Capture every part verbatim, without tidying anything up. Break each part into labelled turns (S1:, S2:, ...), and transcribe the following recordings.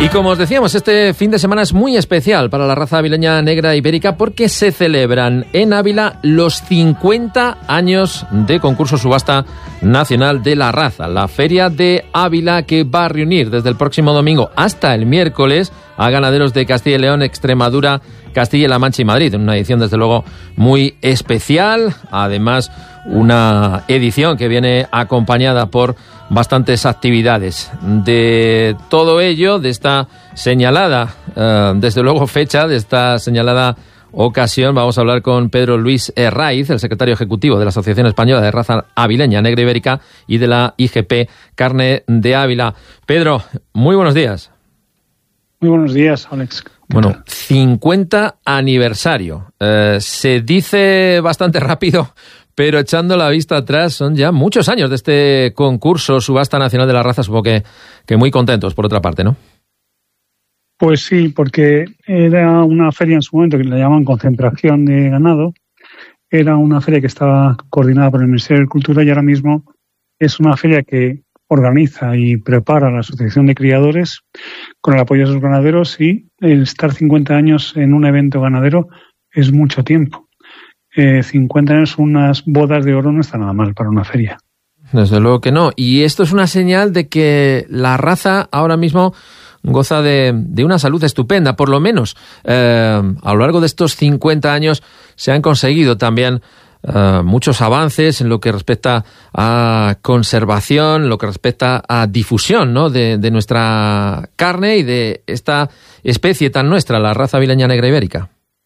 S1: Y como os decíamos, este fin de semana es muy especial para la raza avileña negra ibérica porque se celebran en Ávila los cincuenta años de concurso subasta nacional de la raza. La Feria de Ávila, que va a reunir desde el próximo domingo hasta el miércoles a ganaderos de Castilla y León, Extremadura, Castilla-La Mancha y Madrid. Una edición, desde luego, muy especial. Además, una edición que viene acompañada por bastantes actividades. De todo ello, de esta señalada, eh, desde luego, fecha, de esta señalada ocasión, vamos a hablar con Pedro Luis Herraiz, el secretario ejecutivo de la Asociación Española de Raza Avileña Negra Ibérica y de la I G P Carne de Ávila. Pedro, muy buenos días.
S2: Muy buenos días, Alex.
S1: Bueno, cincuenta aniversario. Eh, se dice bastante rápido, pero echando la vista atrás, son ya muchos años de este concurso Subasta Nacional de la Raza. Supongo que, que muy contentos, por otra parte, ¿no?
S2: Pues sí, porque era una feria en su momento que le llaman concentración de ganado. Era una feria que estaba coordinada por el Ministerio de Cultura y ahora mismo es una feria que organiza y prepara la Asociación de Criadores con el apoyo de sus ganaderos, y el estar cincuenta años en un evento ganadero es mucho tiempo. Eh, cincuenta años, unas bodas de oro, no está nada mal para una feria.
S1: Desde luego que no. Y esto es una señal de que la raza ahora mismo goza de, de una salud estupenda. Por lo menos eh, a lo largo de estos cincuenta años se han conseguido también Uh, muchos avances en lo que respecta a conservación, en lo que respecta a difusión, ¿no?, de, de nuestra carne y de esta especie tan nuestra, la raza avileña negra ibérica.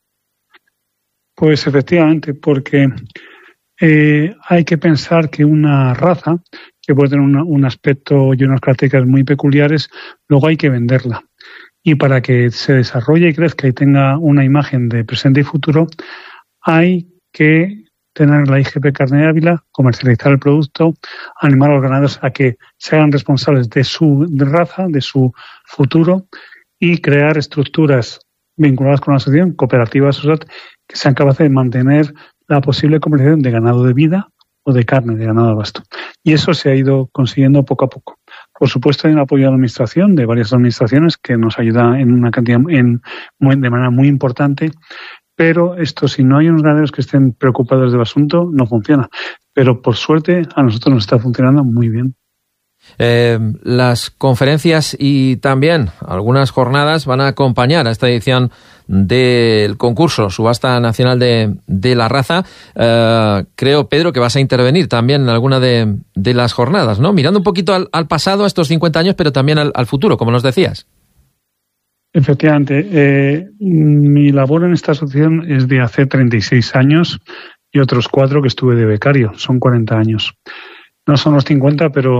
S2: Pues efectivamente, porque eh, hay que pensar que una raza que puede tener una, un aspecto y unas características muy peculiares, luego hay que venderla. Y para que se desarrolle y crezca y tenga una imagen de presente y futuro, hay que tener la I G P Carne de Ávila, comercializar el producto, animar a los ganaderos a que se hagan responsables de su de raza, de su futuro, y crear estructuras vinculadas con la asociación, cooperativas, que sean capaces de mantener la posible comercialización de ganado de vida o de carne, de ganado de abasto. Y eso se ha ido consiguiendo poco a poco. Por supuesto, hay un apoyo de la administración, de varias administraciones, que nos ayuda en una cantidad, en, de manera muy importante. Pero esto, si no hay unos ganaderos que estén preocupados del asunto, no funciona. Pero por suerte a nosotros nos está funcionando muy bien.
S1: Eh, las conferencias y también algunas jornadas van a acompañar a esta edición del concurso Subasta Nacional de, de la Raza. Eh, creo, Pedro, que vas a intervenir también en alguna de, de las jornadas, ¿no? Mirando un poquito al, al pasado, a estos cincuenta años, pero también al, al futuro, como nos decías.
S2: Efectivamente, eh, mi labor en esta asociación es de hace treinta y seis años y otros cuatro que estuve de becario, son cuarenta años. No son los cincuenta, pero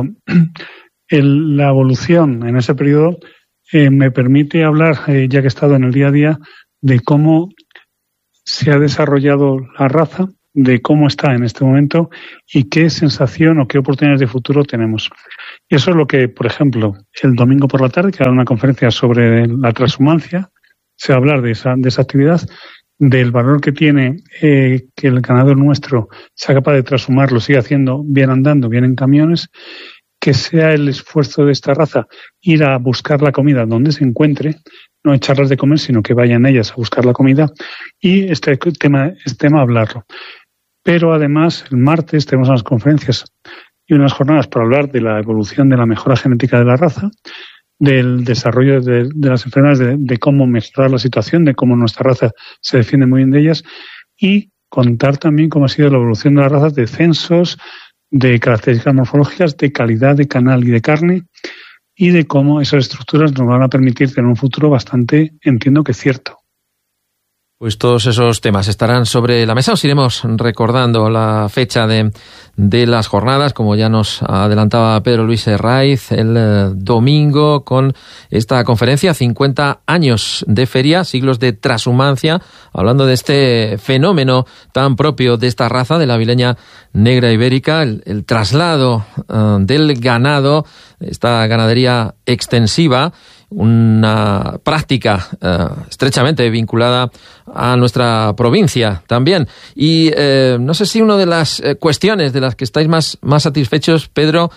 S2: el, la evolución en ese periodo eh, me permite hablar, eh, ya que he estado en el día a día, de cómo se ha desarrollado la raza, de cómo está en este momento y qué sensación o qué oportunidades de futuro tenemos. Y eso es lo que, por ejemplo, el domingo por la tarde, que habrá una conferencia sobre la transhumancia, se va a hablar de esa, de esa actividad, del valor que tiene eh, que el ganador nuestro sea capaz de transhumar, lo siga haciendo bien andando, bien en camiones, que sea el esfuerzo de esta raza ir a buscar la comida donde se encuentre, no echarlas de comer, sino que vayan ellas a buscar la comida, y este tema, este tema hablarlo. Pero además, el martes tenemos unas conferencias y unas jornadas para hablar de la evolución de la mejora genética de la raza, del desarrollo de, de las enfermedades, de, de cómo mejorar la situación, de cómo nuestra raza se defiende muy bien de ellas, y contar también cómo ha sido la evolución de las razas, de censos, de características morfológicas, de calidad de canal y de carne, y de cómo esas estructuras nos van a permitir tener un futuro bastante, entiendo que cierto.
S1: Pues todos esos temas estarán sobre la mesa. Os iremos recordando la fecha de, de las jornadas, como ya nos adelantaba Pedro Luis Herraiz, el eh, domingo, con esta conferencia, cincuenta años de feria, siglos de transhumancia, hablando de este fenómeno tan propio de esta raza, de la avileña negra ibérica, el, el traslado uh, del ganado, esta ganadería extensiva, una práctica eh, estrechamente vinculada a nuestra provincia también. Y eh, no sé si una de las eh, cuestiones de las que estáis más, más satisfechos, Pedro,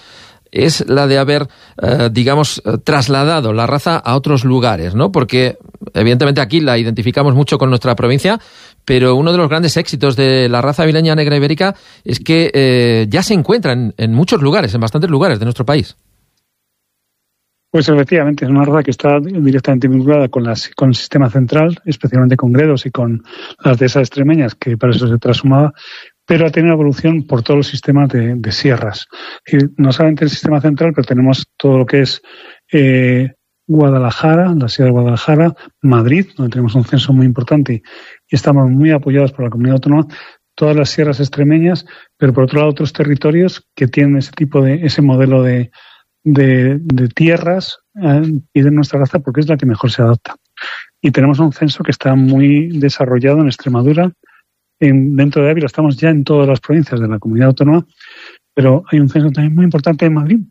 S1: es la de haber, eh, digamos, trasladado la raza a otros lugares, ¿no? Porque evidentemente aquí la identificamos mucho con nuestra provincia, pero uno de los grandes éxitos de la raza avileña negra ibérica es que eh, ya se encuentra en, en muchos lugares, en bastantes lugares de nuestro país.
S2: Pues efectivamente, es una raza que está directamente vinculada con, las, con el sistema central, especialmente con gredos y con las dehesas extremeñas, que para eso se trashumaba, pero ha tenido evolución por todos los sistemas de, de sierras. Y no solamente el sistema central, pero tenemos todo lo que es eh, Guadalajara, la sierra de Guadalajara, Madrid, donde tenemos un censo muy importante y estamos muy apoyados por la comunidad autónoma, todas las sierras extremeñas, pero por otro lado otros territorios que tienen ese tipo de, ese modelo de De, de tierras eh, y de nuestra raza porque es la que mejor se adapta. Y tenemos un censo que está muy desarrollado en Extremadura. En, dentro de Ávila estamos ya en todas las provincias de la comunidad autónoma, pero hay un censo también muy importante en Madrid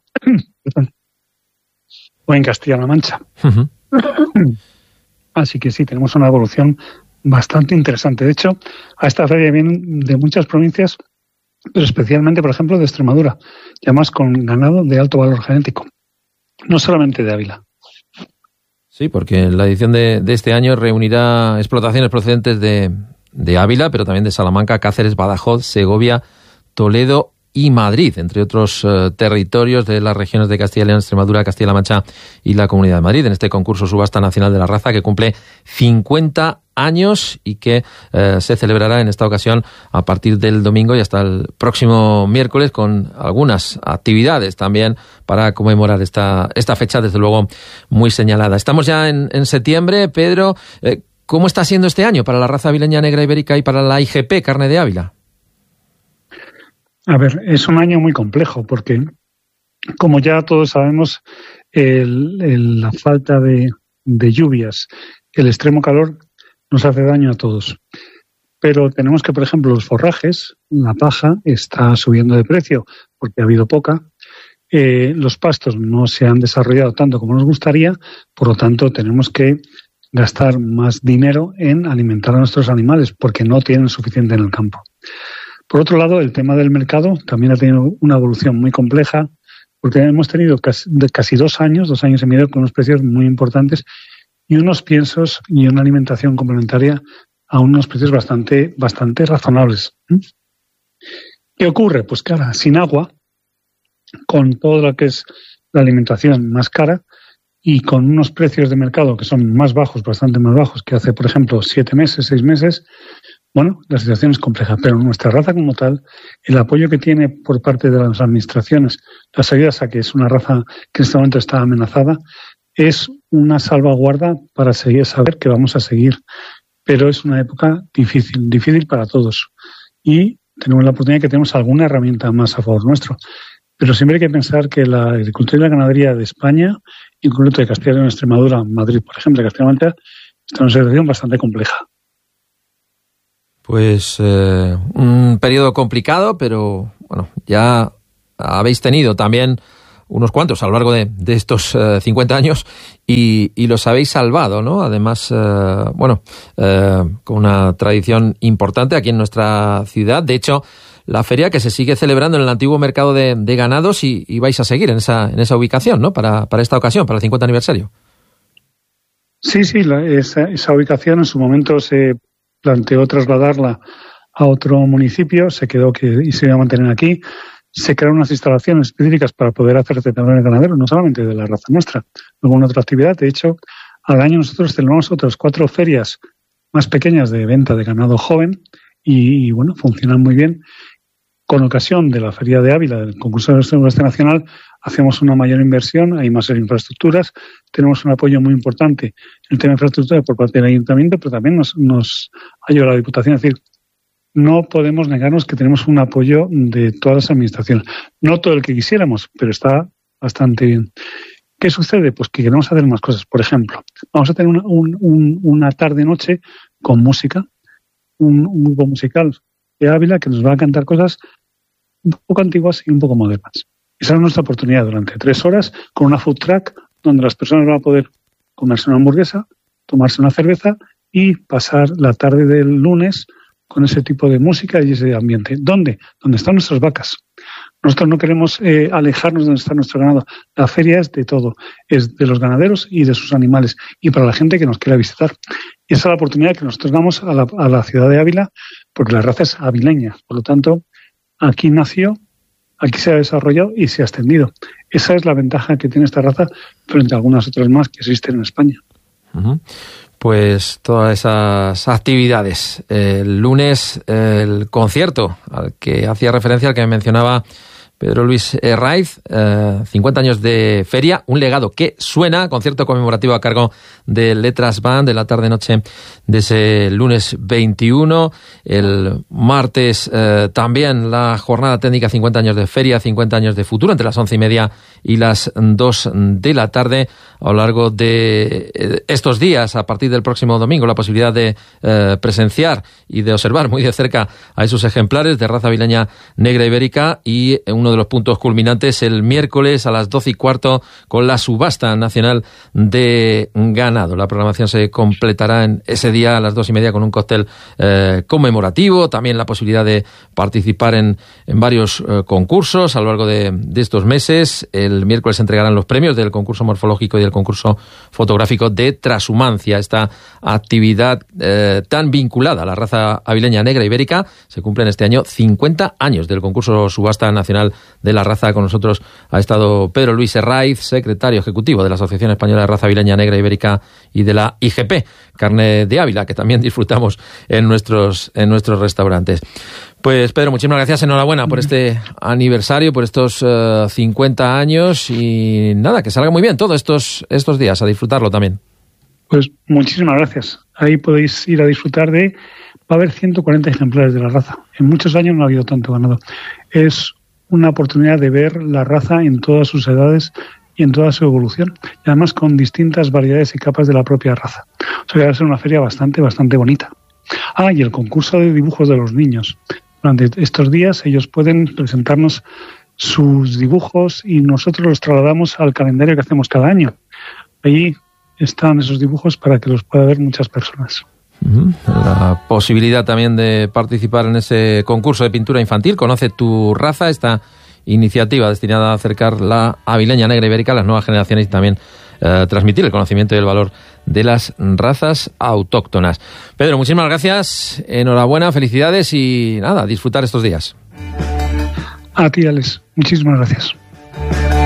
S2: o en Castilla-La Mancha. Uh-huh. Así que sí, tenemos una evolución bastante interesante. De hecho, a esta feria vienen de muchas provincias, pero especialmente, por ejemplo, de Extremadura, y además con ganado de alto valor genético, no solamente de Ávila.
S1: Sí, porque la edición de, de este año reunirá explotaciones procedentes de, de Ávila, pero también de Salamanca, Cáceres, Badajoz, Segovia, Toledo y Madrid, entre otros uh, territorios de las regiones de Castilla y León, Extremadura, Castilla-La Mancha y la Comunidad de Madrid, en este concurso Subasta Nacional de la Raza que cumple cincuenta años y que uh, se celebrará en esta ocasión a partir del domingo y hasta el próximo miércoles, con algunas actividades también para conmemorar esta, esta fecha, desde luego muy señalada. Estamos ya en, en septiembre. Pedro, eh, ¿cómo está siendo este año para la raza avileña negra ibérica y para la I G P Carne de Ávila?
S2: A ver, es un año muy complejo porque, como ya todos sabemos, el, el, la falta de, de lluvias, el extremo calor nos hace daño a todos. Pero tenemos que, por ejemplo, los forrajes, la paja está subiendo de precio porque ha habido poca. Eh, los pastos no se han desarrollado tanto como nos gustaría, por lo tanto tenemos que gastar más dinero en alimentar a nuestros animales porque no tienen suficiente en el campo. Por otro lado, el tema del mercado también ha tenido una evolución muy compleja porque hemos tenido casi, de casi dos años, dos años y medio con unos precios muy importantes y unos piensos y una alimentación complementaria a unos precios bastante, bastante razonables. ¿Qué ocurre? Pues que ahora, sin agua, con todo lo que es la alimentación más cara y con unos precios de mercado que son más bajos, bastante más bajos que hace, por ejemplo, siete meses, seis meses, bueno, la situación es compleja, pero nuestra raza como tal, el apoyo que tiene por parte de las administraciones, las ayudas a que es una raza que en este momento está amenazada, es una salvaguarda para seguir, saber que vamos a seguir. Pero es una época difícil, difícil para todos. Y tenemos la oportunidad de que tenemos alguna herramienta más a favor nuestro. Pero siempre hay que pensar que la agricultura y la ganadería de España, incluso de Castilla y León, Extremadura, Madrid, por ejemplo, de Castilla y Mancha, está en una situación bastante compleja.
S1: Pues eh, un periodo complicado, pero bueno, ya habéis tenido también unos cuantos a lo largo de, de estos eh, cincuenta años y, y los habéis salvado, ¿no? Además, eh, bueno, eh, con una tradición importante aquí en nuestra ciudad. De hecho, la feria que se sigue celebrando en el antiguo mercado de, de ganados y, y vais a seguir en esa, en esa ubicación, ¿no? Para, para esta ocasión, para el cincuenta aniversario.
S2: Sí, sí, la, esa, esa ubicación en su momento se planteó trasladarla a otro municipio, se quedó que y se iba a mantener aquí. Se crearon unas instalaciones específicas para poder hacer certámenes ganaderos, no solamente de la raza nuestra, alguna otra actividad. De hecho, al año nosotros celebramos otras cuatro ferias más pequeñas de venta de ganado joven y, y bueno, funcionan muy bien. Con ocasión de la Feria de Ávila, del concurso de Subasta Nacional, hacemos una mayor inversión, hay más infraestructuras, tenemos un apoyo muy importante en el tema de infraestructura por parte del Ayuntamiento, pero también nos, nos ayuda la Diputación. Es decir, no podemos negarnos que tenemos un apoyo de todas las administraciones. No todo el que quisiéramos, pero está bastante bien. ¿Qué sucede? Pues que queremos hacer más cosas. Por ejemplo, vamos a tener una, un, un, una tarde-noche con música, un, un grupo musical de Ávila que nos va a cantar cosas un poco antiguas y un poco modernas. Esa es nuestra oportunidad durante tres horas con una food truck donde las personas van a poder comerse una hamburguesa, tomarse una cerveza y pasar la tarde del lunes con ese tipo de música y ese ambiente. ¿Dónde? Donde están nuestras vacas. Nosotros no queremos eh, alejarnos de donde está nuestro ganado. La feria es de todo, es de los ganaderos y de sus animales, y para la gente que nos quiera visitar. Y esa es la oportunidad que nosotros damos a la, a la ciudad de Ávila, porque la raza es avileña. Por lo tanto, aquí nació, aquí se ha desarrollado y se ha extendido. Esa es la ventaja que tiene esta raza frente a algunas otras más que existen en España.
S1: Uh-huh. Pues todas esas actividades. El lunes el concierto al que hacía referencia, al que mencionaba Pedro Luis Herraiz, eh, cincuenta años de feria, un legado que suena, concierto conmemorativo a cargo de Letras Band de la tarde-noche de ese lunes veintiuno. El martes eh, también la jornada técnica, cincuenta años de feria, cincuenta años de futuro, entre las once y media y las dos de la tarde. A lo largo de estos días, a partir del próximo domingo, la posibilidad de eh, presenciar y de observar muy de cerca a esos ejemplares de raza avileña negra ibérica, y uno de los puntos culminantes el miércoles a las doce y cuarto con la subasta nacional de ganado. La programación se completará en ese día a las dos y media con un cóctel eh, conmemorativo, también la posibilidad de participar en, en varios eh, concursos a lo largo de, de estos meses. El miércoles se entregarán los premios del concurso morfológico y del concurso fotográfico de transhumancia. Esta actividad eh, tan vinculada a la raza avileña negra ibérica, se cumplen este año cincuenta años del concurso subasta nacional de la raza. Con nosotros ha estado Pedro Luis Herraiz, secretario ejecutivo de la Asociación Española de Raza Avileña Negra Ibérica y de la I G P, Carne de Ávila, que también disfrutamos en nuestros, en nuestros restaurantes. Pues Pedro, muchísimas gracias, enhorabuena por este aniversario, por estos uh, cincuenta años, y nada, que salga muy bien todos estos, estos días, a disfrutarlo también.
S2: Pues muchísimas gracias. Ahí podéis ir a disfrutar de... Va a haber ciento cuarenta ejemplares de la raza. En muchos años no ha habido tanto ganado. Es una oportunidad de ver la raza en todas sus edades y en toda su evolución, y además con distintas variedades y capas de la propia raza. O sea que va a ser una feria bastante, bastante bonita. Ah, y el concurso de dibujos de los niños. Durante estos días ellos pueden presentarnos sus dibujos y nosotros los trasladamos al calendario que hacemos cada año. Allí están esos dibujos para que los pueda ver muchas personas.
S1: La posibilidad también de participar en ese concurso de pintura infantil, Conoce tu raza, esta iniciativa destinada a acercar la avileña negra ibérica a las nuevas generaciones y también eh, transmitir el conocimiento y el valor de las razas autóctonas. Pedro, muchísimas gracias, enhorabuena, felicidades y nada, disfrutar estos días.
S2: A ti, Alex, muchísimas gracias.